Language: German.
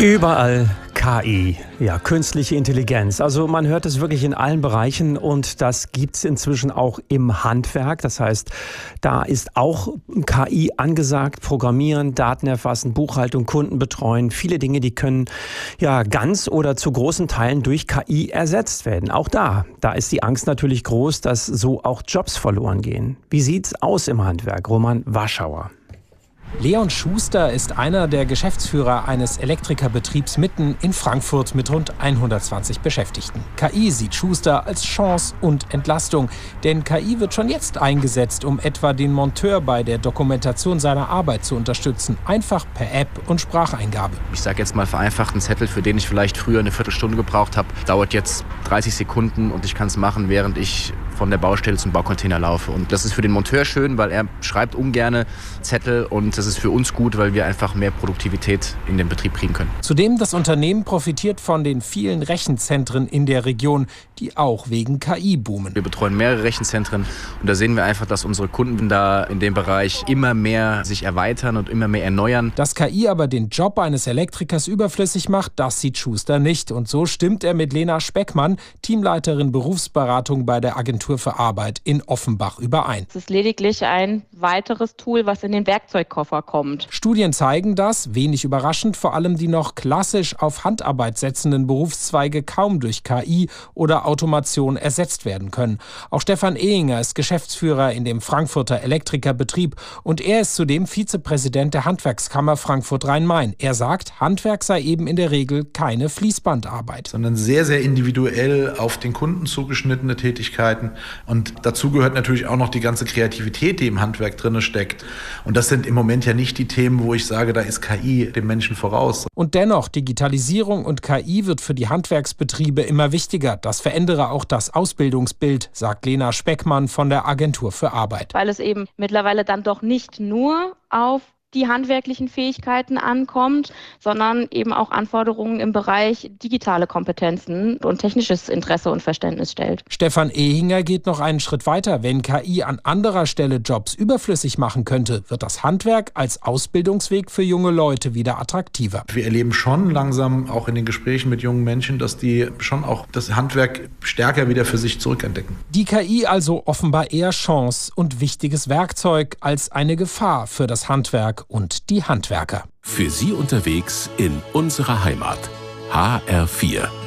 Überall KI, ja, künstliche Intelligenz. Also man hört es wirklich in allen Bereichen und das gibt es inzwischen auch im Handwerk. Das heißt, da ist auch KI angesagt, Programmieren, Daten erfassen, Buchhaltung, Kunden betreuen. Viele Dinge, die können ja ganz oder zu großen Teilen durch KI ersetzt werden. Auch da ist die Angst natürlich groß, dass so auch Jobs verloren gehen. Wie sieht's aus im Handwerk? Roman Warschauer. Leon Schuster ist einer der Geschäftsführer eines Elektrikerbetriebs mitten in Frankfurt mit rund 120 Beschäftigten. KI sieht Schuster als Chance und Entlastung, denn KI wird schon jetzt eingesetzt, um etwa den Monteur bei der Dokumentation seiner Arbeit zu unterstützen. Einfach per App und Spracheingabe. Ich sage jetzt mal vereinfacht, einen Zettel, für den ich vielleicht früher eine Viertelstunde gebraucht habe, dauert jetzt 30 Sekunden und ich kann es machen, während ich von der Baustelle zum Baucontainer laufe. Und das ist für den Monteur schön, weil er schreibt ungerne Zettel und das ist für uns gut, weil wir einfach mehr Produktivität in den Betrieb kriegen können. Zudem, das Unternehmen profitiert von den vielen Rechenzentren in der Region, die auch wegen KI boomen. Wir betreuen mehrere Rechenzentren und da sehen wir einfach, dass unsere Kunden da in dem Bereich immer mehr sich erweitern und immer mehr erneuern. Dass KI aber den Job eines Elektrikers überflüssig macht, das sieht Schuster nicht. Und so stimmt er mit Lena Speckmann, Teamleiterin Berufsberatung bei der Agentur für Arbeit in Offenbach, überein. Es ist lediglich ein weiteres Tool, was in den Werkzeugkoffer kommt. Studien zeigen das, wenig überraschend, vor allem die noch klassisch auf Handarbeit setzenden Berufszweige kaum durch KI oder Automation ersetzt werden können. Auch Stefan Ehinger ist Geschäftsführer in dem Frankfurter Elektrikerbetrieb und er ist zudem Vizepräsident der Handwerkskammer Frankfurt-Rhein-Main. Er sagt, Handwerk sei eben in der Regel keine Fließbandarbeit. Sondern sehr, sehr individuell auf den Kunden zugeschnittene Tätigkeiten. Und dazu gehört natürlich auch noch die ganze Kreativität, die im Handwerk drin steckt. Und das sind im Moment ja nicht die Themen, wo ich sage, da ist KI dem Menschen voraus. Und dennoch, Digitalisierung und KI wird für die Handwerksbetriebe immer wichtiger. Das verändere auch das Ausbildungsbild, sagt Lena Speckmann von der Agentur für Arbeit. Weil es eben mittlerweile dann doch nicht nur auf die handwerklichen Fähigkeiten ankommt, sondern eben auch Anforderungen im Bereich digitale Kompetenzen und technisches Interesse und Verständnis stellt. Stefan Ehinger geht noch einen Schritt weiter. Wenn KI an anderer Stelle Jobs überflüssig machen könnte, wird das Handwerk als Ausbildungsweg für junge Leute wieder attraktiver. Wir erleben schon langsam auch in den Gesprächen mit jungen Menschen, dass die schon auch das Handwerk stärker wieder für sich zurückentdecken. Die KI also offenbar eher Chance und wichtiges Werkzeug als eine Gefahr für das Handwerk und die Handwerker. Für Sie unterwegs in unserer Heimat. HR4.